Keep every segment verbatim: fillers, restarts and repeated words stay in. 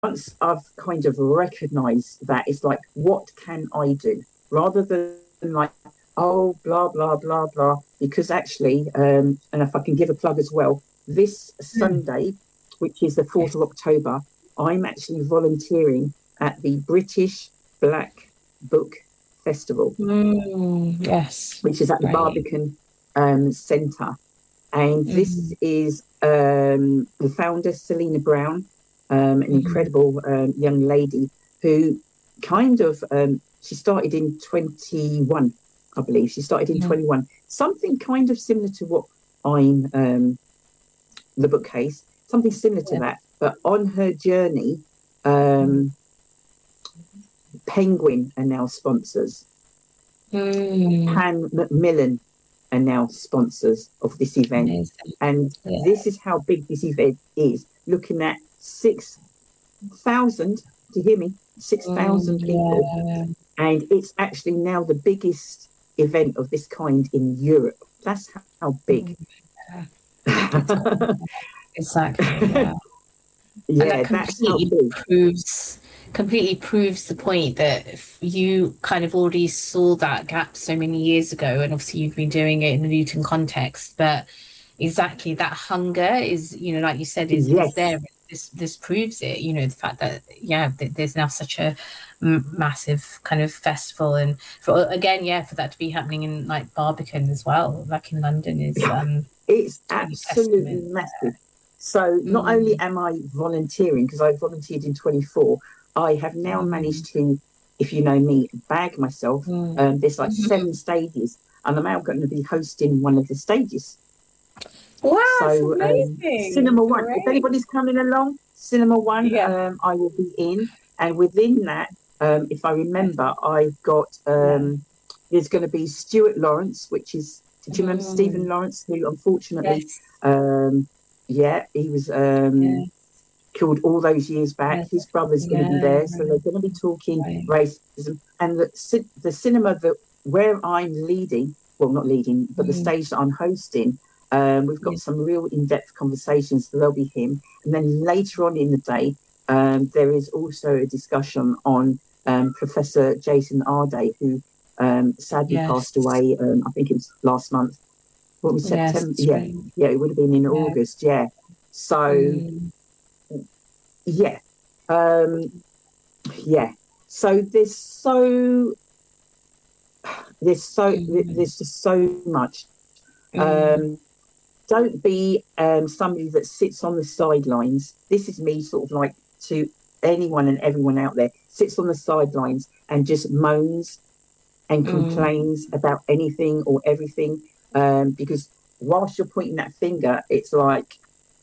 once I've kind of recognized that, it's like, what can I do? Rather than like, oh, blah, blah, blah, blah. Because actually, um, and if I can give a plug as well, this Mm. Sunday, which is the fourth Yes. of October, I'm actually volunteering at the British Black Book Festival, Mm, yes. which is at the Great. Barbican um, Centre. And this Mm, is um, the founder, Selena Brown, um, an mm, incredible um, young lady who kind of, um, she started in twenty-one, I believe. She started in mm, twenty-one. Something kind of similar to what I'm, um, the bookcase, something similar to yeah. that. But on her journey, Mm, um, Penguin are now sponsors. mm, Pan Macmillan are now sponsors of this event. amazing. And Yeah. this is how big this event is. Looking at six thousand, do you hear me? six thousand Mm, people. yeah. And it's actually now the biggest event of this kind in Europe. That's how big. Mm, yeah. It's got exactly, yeah. And that Yeah, that's how completely big. proves completely proves the point that if you kind of already saw that gap so many years ago, and obviously you've been doing it in the Newton context, but exactly that hunger is, you know, like you said, is is Yes. there. This this proves it. You know, the fact that yeah, th- there's now such a m- massive kind of festival, and for again, yeah, for that to be happening in like Barbican as well, like in London, is um, It's it's really absolutely testament. massive. So not only Mm, am I volunteering, because I volunteered in twenty-four, I have now mm, managed to, if you know me, bag myself. mm. Um, there's like Mhm. seven stages, and I'm now going to be hosting one of the stages. Wow, it's So um, amazing. Cinema One, if Great. anybody's coming along, Cinema One, Yeah. um, I will be in. And within that, um, if I Yes. remember, I've got, Yeah. um, there's going to be Stuart Lawrence, which is, did you remember Stephen Mm. Lawrence, who unfortunately, Yes. um, yeah, he was um, Yes. killed all those years back. Yes. His brother's going to be Yeah. there. So they're going to be talking Right. racism. And the, the cinema that where I'm leading, well, not leading, but the Mm. stage that I'm hosting, um, we've got Yeah. some real in-depth conversations. So there'll be him, and then later on in the day, um, there is also a discussion on um, Professor Jason Arday, who um, sadly passed Yes. away. Um, I think it was last month. What was Yes. September? That's Yeah, right. yeah, it would have been in Yeah. August. Yeah, so Mm. yeah, um, yeah. So there's so there's so Mm. there's just so much. Mm. Um, don't be um, somebody that sits on the sidelines. This is me sort of like to anyone and everyone out there, sits on the sidelines and just moans and Mm. complains about anything or everything. Um, because whilst you're pointing that finger, it's like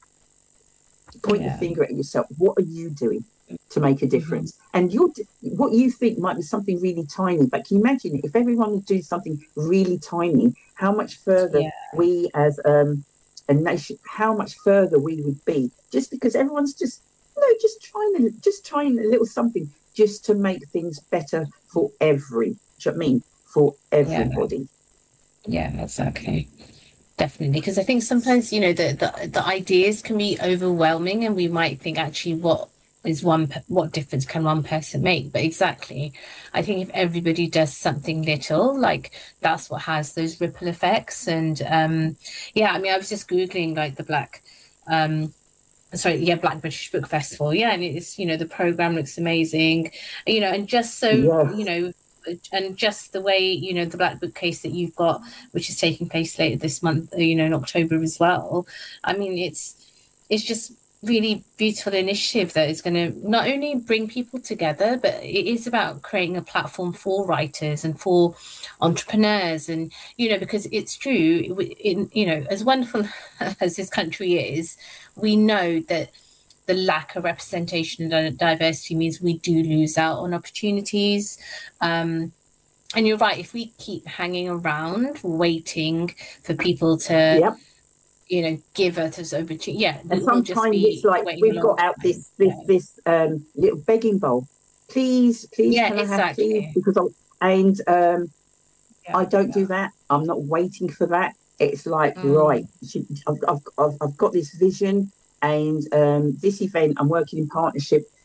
point the Yeah. finger at yourself. What are you doing to make a Mhm. difference? And you're, what you think might be something really tiny, but can you imagine if everyone would do something really tiny, how much further Yeah. we as um, a nation, how much further we would be just because everyone's just, you know, just trying to, just trying a little something just to make things better for every, do you know what I mean? For Yeah. everybody. Yeah. Exactly. Definitely, because I think sometimes, you know, the, the the ideas can be overwhelming, and we might think actually, what is one, pe- what difference can one person make? But exactly, I think if everybody does something little, like that's what has those ripple effects. And um, yeah, I mean, I was just googling like the Black, um, sorry, yeah, Black British Book Festival, yeah, and it's, you know, the program looks amazing, you know, and just so, you Yes. know, and just the way, you know, the Black Bookcase that you've got, which is taking place later this month, you know, in October as well. I mean, it's it's just really beautiful initiative that is going to not only bring people together, but it is about creating a platform for writers and for entrepreneurs, and you know, because it's true, in, you know, as wonderful as this country is, we know that the lack of representation and diversity means we do lose out on opportunities. Um, and you're right, if we keep hanging around waiting for people to, Yep. you know, give us this opportunity, yeah, And we will just sometimes it's be like waiting a we've long got out time. this this Yeah, this um, little begging bowl. Please, please, yeah, can I have please? exactly. Because I and um, I Yeah, don't do yeah. that. I'm not waiting for that. It's like right, Mm, I've, I've, I've, I've got this vision, and um, this event. I'm working in partnership.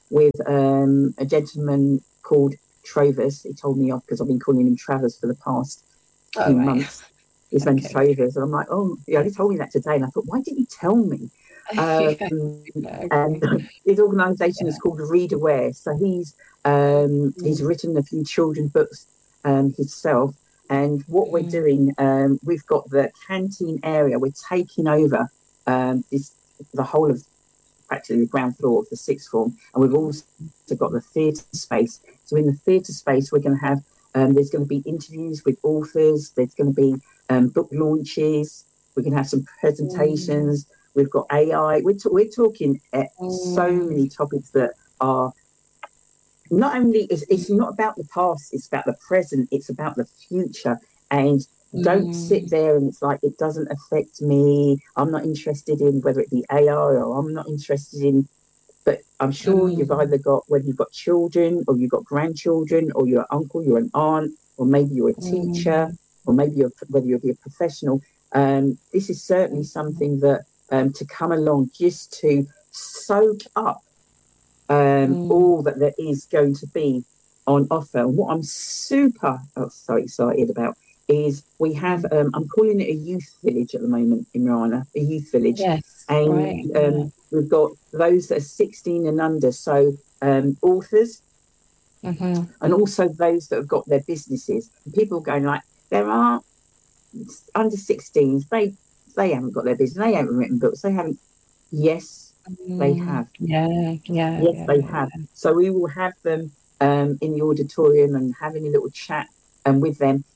with um, a gentleman called Trovers. He told me off because I've been calling him Travers for the past Oh, few right. months. His name's Okay. Trovers, and I'm like, oh, yeah, he told me that today, and I thought, why didn't you tell me? Um, Yeah. Okay. and his organisation Yeah. is called Read Aware. So he's um, he's Mm. written a few children's books um, himself. And what we're Mm. doing, um, we've got the canteen area. We're taking over um, this the whole of practically the ground floor of the sixth form, and we've also got the theatre space. So in the theatre space, we're going to have um, there's going to be interviews with authors. There's going to be um, book launches. We're going to have some Mm. presentations. We've got A I. We're, t- we're talking at so Mm. many topics that are not only, it's, it's not about the past, it's about the present, it's about the future. And don't sit Mm. there and it's like, it doesn't affect me. I'm not interested in whether it be A I, or I'm not interested in, but I'm sure you've Mm. either got, whether you've got children or you've got grandchildren or you're an uncle, you're an aunt, or maybe you're a teacher, Mm. or maybe you're, whether you'll be a professional. Um, this is certainly Mm. something that um, to come along just to soak up um, Mm. all that there is going to be on offer. And what I'm super oh, so excited about is we have, Mm. um, I'm calling it a youth village at the moment in Rana, a youth village. Yes. And Right. Yeah. um, we've got those that are sixteen and under, so um, authors, Mm-hmm. and also those that have got their businesses. And people are going like, there are under sixteens, they, they haven't got their business, they haven't written books, they haven't. Yes, they Mm. have. Yeah. Yeah. Yes, Yeah. they Yeah. have. So we will have them um, in the auditorium and having a little chat um, with them.